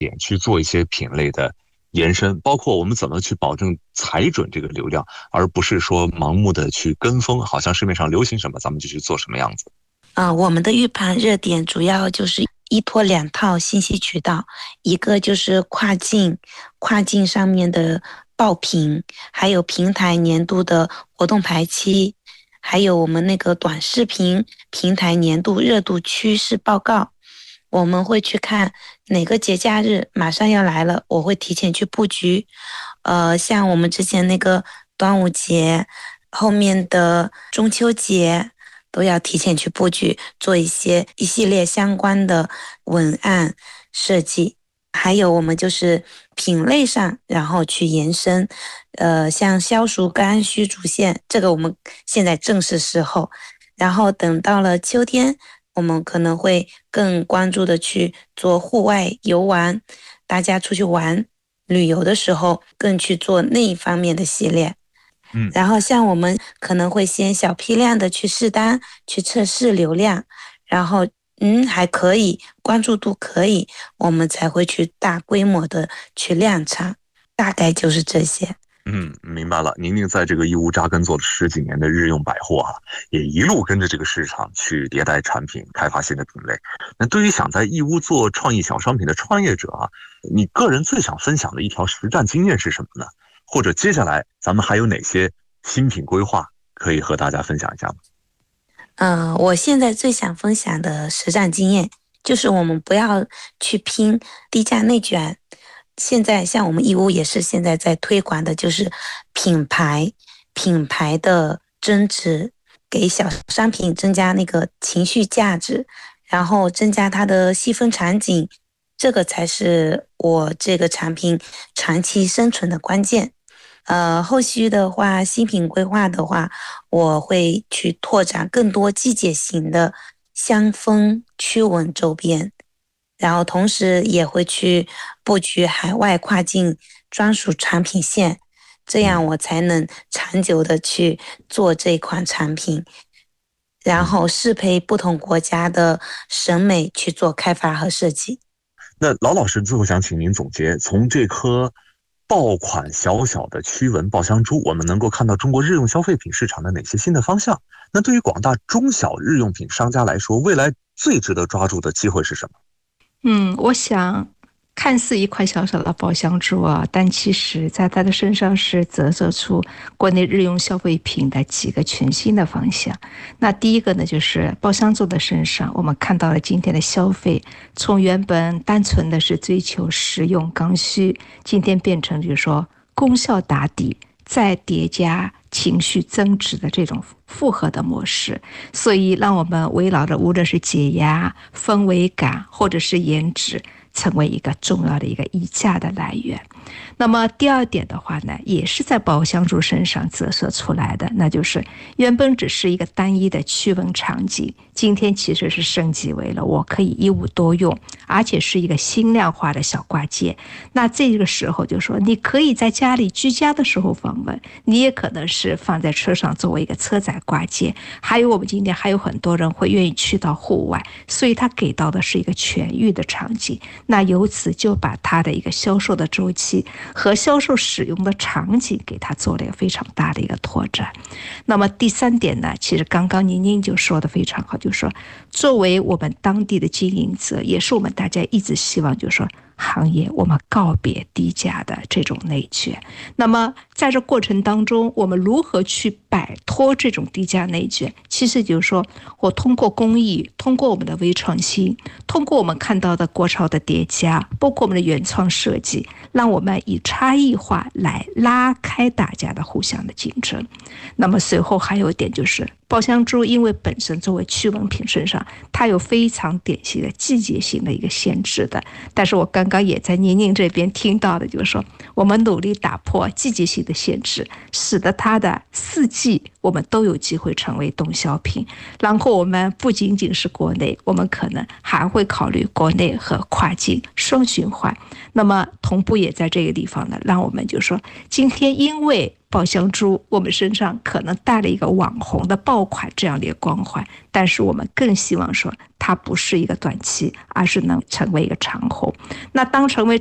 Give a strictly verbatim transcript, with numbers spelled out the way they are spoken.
点去做一些品类的延伸，包括我们怎么去保证踩准这个流量，而不是说盲目的去跟风，好像市面上流行什么咱们就去做什么样子。 呃，我们的预盘热点主要就是依托两套信息渠道，一个就是跨境，跨境上面的报评，还有平台年度的活动排期，还有我们那个短视频平台年度热度趋势报告。我们会去看哪个节假日马上要来了，我会提前去布局。呃，像我们之前那个端午节，后面的中秋节，都要提前去布局，做一些一系列相关的文案设计。还有我们就是品类上，然后去延伸，呃，像消暑甘须主线，这个我们现在正是时候。然后等到了秋天，我们可能会更关注的去做户外游玩，大家出去玩旅游的时候，更去做那一方面的系列。 嗯， 然后像我们可能会先小批量的去试单，去测试流量，然后嗯还可以，关注度可以，我们才会去大规模的去量产，大概就是这些。 嗯，明白了。宁宁在这个义乌扎根做了十几年的日用百货哈、啊，也一路跟着这个市场去迭代产品，开发新的品类。那对于想在义乌做创意小商品的创业者啊，你个人最想分享的一条实战经验是什么呢？或者接下来咱们还有哪些新品规划可以和大家分享一下吗？ 嗯、呃，我现在最想分享的实战经验就是我们不要去拼低价内卷。现在像我们义乌也是现在在推广的，就是品牌品牌的增值，给小商品增加那个情绪价值，然后增加它的细分场景，这个才是我这个产品长期生存的关键。呃，后续的话，新品规划的话，我会去拓展更多季节型的香氛驱蚊周边。然后同时也会去布局海外跨境专属产品线，这样我才能长久的去做这款产品，然后适配不同国家的审美去做开发和设计。 那老老师最后想请您总结，从这颗爆款小小的驱蚊爆香珠，我们能够看到中国日用消费品市场的哪些新的方向？那对于广大中小日用品商家来说，未来最值得抓住的机会是什么？ 嗯，我想看似一块小小的爆香珠啊，但其实在它的身上是折射出国内日用消费品的几个全新的方向。那第一个呢，就是爆香珠的身上，我们看到了今天的消费，从原本单纯的是追求实用刚需，今天变成就是说功效打底，再叠加情绪增值的这种复合的模式，所以让我们围绕着无论是解压、氛围感或者是颜值，成为一个重要的一个溢价的来源。那么第二点的话呢，也是在爆香珠身上折射出来的，那就是原本只是一个单一的驱蚊场景，今天其实是升级为了我可以一物多用，而且是一个轻量化的小挂件。那这个时候就说你可以在家里居家的时候访问，你也可能是放在车上作为一个车载挂件，还有我们今天还有很多人会愿意去到户外，所以它给到的是一个全域的场景。那由此就把它的一个销售的周期和销售使用的场景给它做了一个非常大的一个拓展。那么第三点呢，其实刚刚宁宁就说的非常好，就是说作为我们当地的经营者，也是我们大家一直希望就是说行业我们告别低价的这种内卷。那么在这过程当中，我们如何去摆脱这种低价内卷？其实就是说我通过工艺，通过我们的微创新，通过我们看到的国潮的叠加，包括我们的原创设计，让我们以差异化来拉开大家的互相的竞争。那么随后还有一点就是爆香珠，因为本身作为驱蚊品身上，它有非常典型的季节性的一个限制的。但是我刚刚也在宁宁这边听到的，就是说我们努力打破季节性的限制，使得它的四季我们都有机会成为动销品。然后我们不仅仅是国内，我们可能还会考虑国内和跨境双循环。那么同步也在这个地方呢，让我们就说，今天因为宝香珠我们身上可能带了一个网红的爆款这样的一个光环，但是我们更希望说它不是一个短期，而是能成为一个长红。那当成为